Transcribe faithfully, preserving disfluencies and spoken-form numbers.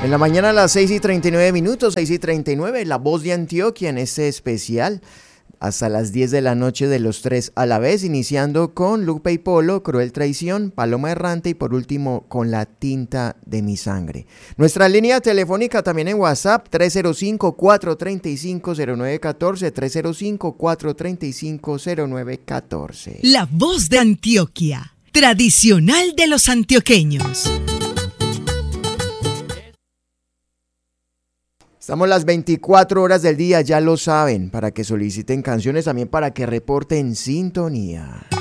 En la mañana a las seis y treinta y nueve minutos, seis y treinta y nueve, La Voz de Antioquia en este especial. Hasta las diez de la noche de los tres a la vez, iniciando con Lupe y Polo, Cruel Traición, Paloma Errante y por último con La Tinta de mi Sangre. Nuestra línea telefónica también en WhatsApp, tres cero cinco, cuatro tres cinco, cero nueve uno cuatro, tres cero cinco, cuatro tres cinco, cero nueve uno cuatro. La Voz de Antioquia, tradicional de los antioqueños. Estamos las veinticuatro horas del día, ya lo saben, para que soliciten canciones, también para que reporten sintonía.